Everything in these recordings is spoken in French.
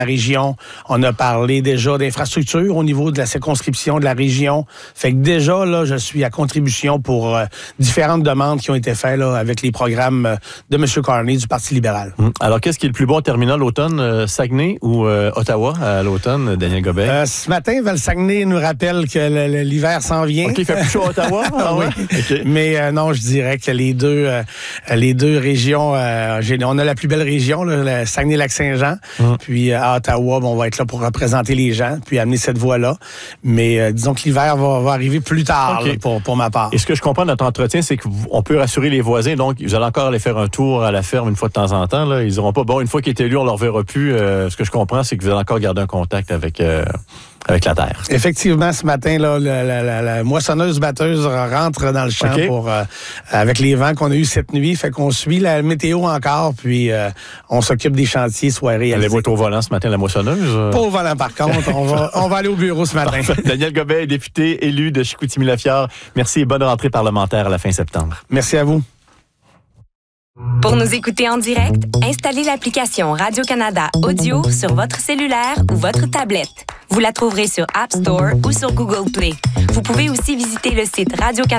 la région. On a parlé déjà d'infrastructures au niveau de la circonscription de la région. Fait que déjà, là, je suis à contribution pour différentes demandes qui ont été faites là, avec les programmes de M. Carney du Parti libéral. Alors, qu'est-ce qui est le plus beau en terminant l'automne? Saguenay ou Ottawa à l'automne, Daniel Gobet? Ce matin, le Saguenay nous rappelle que l'hiver s'en vient. OK, il fait plus chaud à Ottawa? Ah, oui. Okay. Mais non, je dirais que les deux régions, on a la plus belle région, là, le Saguenay-Lac-Saint-Jean. Puis à Ottawa, on va être là pour représenter les gens, puis amener cette voie-là. Mais disons que l'hiver va arriver plus tard là, pour ma part. Et ce que je comprends de notre entretien, c'est qu'on peut rassurer les voisins. Donc, vous allez encore aller faire un tour à la ferme une fois de temps en temps. Là. Ils n'auront pas, une fois qu'ils étaient élus, on ne leur verra plus. Ce que je comprends, c'est que vous allez encore garder un contact avec la terre. Effectivement, ce matin, là, la moissonneuse-batteuse rentre dans le champ avec les vents qu'on a eus cette nuit. Fait qu'on suit la météo encore, puis on s'occupe des chantiers soirées. Allez-vous être au volant ce matin, la moissonneuse? Pas au volant, par contre. on va aller au bureau ce matin. Daniel Gobet, député élu de Chicoutimi-Lafière. Merci et bonne rentrée parlementaire à la fin septembre. Merci à vous. Pour nous écouter en direct, installez l'application Radio-Canada Audio sur votre cellulaire ou votre tablette. Vous la trouverez sur App Store ou sur Google Play. Vous pouvez aussi visiter le site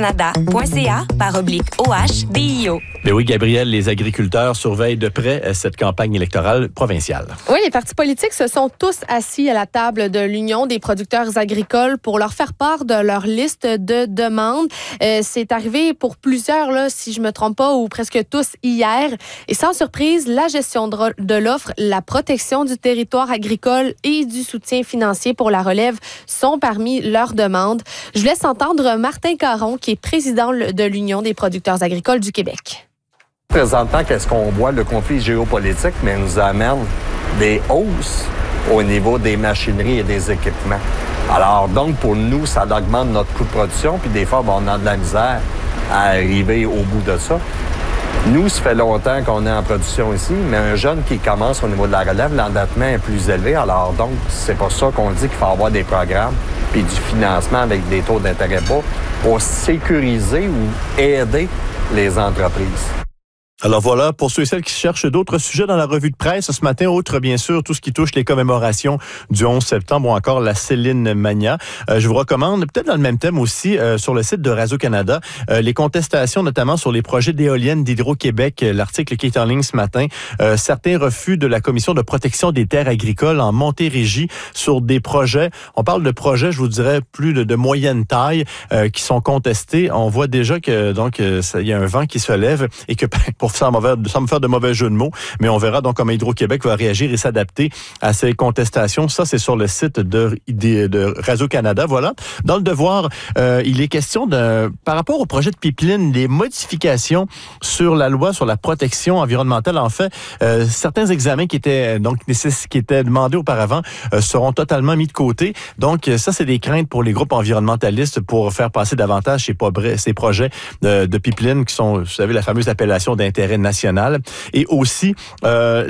radiocanada.ca/OHDIO. Mais oui, Gabrielle, les agriculteurs surveillent de près cette campagne électorale provinciale. Oui, les partis politiques se sont tous assis à la table de l'Union des producteurs agricoles pour leur faire part de leur liste de demandes. C'est arrivé pour plusieurs, là, si je ne me trompe pas, ou presque tous hier. Et sans surprise, la gestion de l'offre, la protection du territoire agricole et du soutien financier pour la relève sont parmi leurs demandes. Je vous laisse entendre Martin Caron, qui est président de l'Union des producteurs agricoles du Québec. Présentement, qu'est-ce qu'on voit? Le conflit géopolitique mais nous amène des hausses au niveau des machineries et des équipements. Alors, donc, pour nous, ça augmente notre coût de production, puis des fois, on a de la misère à arriver au bout de ça. Nous, ça fait longtemps qu'on est en production ici, mais un jeune qui commence au niveau de la relève, l'endettement est plus élevé. Alors donc, c'est pour ça qu'on dit qu'il faut avoir des programmes puis du financement avec des taux d'intérêt bas pour sécuriser ou aider les entreprises. Alors voilà, pour ceux et celles qui cherchent d'autres sujets dans la revue de presse ce matin, outre bien sûr tout ce qui touche les commémorations du 11 septembre ou encore la Céline Mania, je vous recommande, peut-être dans le même thème aussi, sur le site de Radio-Canada, les contestations notamment sur les projets d'éoliennes d'Hydro-Québec, l'article qui est en ligne ce matin, certains refus de la Commission de protection des terres agricoles en Montérégie sur des projets, on parle de projets, je vous dirais, plus de moyenne taille qui sont contestés. On voit déjà que donc il y a un vent qui se lève et que pour sans me faire de mauvais jeu de mots, mais on verra donc comment Hydro-Québec va réagir et s'adapter à ces contestations. Ça, c'est sur le site de Radio-Canada. Voilà. Dans le Devoir, il est question par rapport au projet de pipeline, des modifications sur la loi sur la protection environnementale. En fait, certains examens qui étaient demandés auparavant seront totalement mis de côté. Donc, ça, c'est des craintes pour les groupes environnementalistes pour faire passer davantage ces projets de pipeline qui sont, vous savez, la fameuse appellation d'intérêt national. Et aussi, tout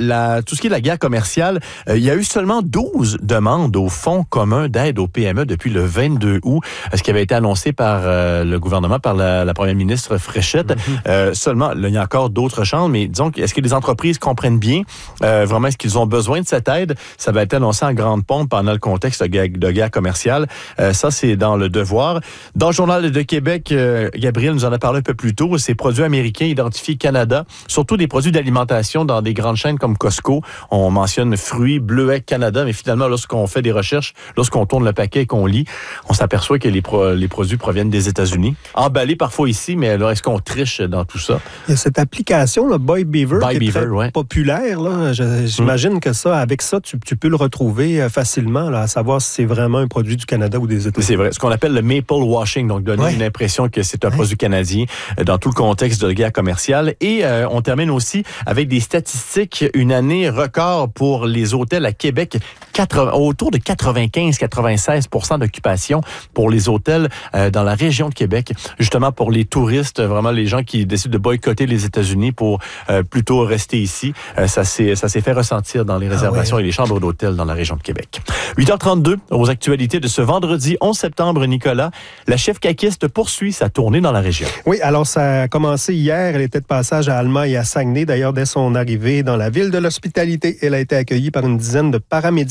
ce qui est la guerre commerciale, il y a eu seulement 12 demandes au Fonds commun d'aide aux PME depuis le 22 août, ce qui avait été annoncé par le gouvernement, par la première ministre Fréchette. Seulement, là, il y a encore d'autres chances, mais disons, est-ce que les entreprises comprennent bien vraiment est-ce qu'ils ont besoin de cette aide? Ça va être annoncé en grande pompe pendant le contexte de guerre commerciale. Ça, c'est dans le Devoir. Dans le Journal de Québec, Gabriel nous en a parlé un peu plus tôt, ces produits américains identifiés Canada, surtout des produits d'alimentation dans des grandes chaînes comme Costco. On mentionne fruits, Bleuet, Canada, mais finalement, lorsqu'on fait des recherches, lorsqu'on tourne le paquet et qu'on lit, on s'aperçoit que les produits proviennent des États-Unis. Emballés parfois ici, mais alors est-ce qu'on triche dans tout ça? Il y a cette application, le Buy Beaver, qui est très populaire. Là. J'imagine que ça, avec ça, tu peux le retrouver facilement, là, à savoir si c'est vraiment un produit du Canada ou des États-Unis. C'est vrai. Ce qu'on appelle le maple washing, donc donner une impression que c'est un produit canadien dans tout le contexte de la guerre commerciale. Et on termine aussi avec des statistiques, une année record pour les hôtels à Québec. autour de 95-96% d'occupation pour les hôtels dans la région de Québec, justement pour les touristes, vraiment les gens qui décident de boycotter les États-Unis pour plutôt rester ici. Ça s'est fait ressentir dans les réservations et les chambres d'hôtel dans la région de Québec. 8h32, aux actualités de ce vendredi 11 septembre, Nicolas, la chef caquiste poursuit sa tournée dans la région. Oui, alors ça a commencé hier. Elle était de passage à Alma et à Saguenay. D'ailleurs, dès son arrivée dans la ville de l'Hospitalité, elle a été accueillie par une dizaine de paramédicaux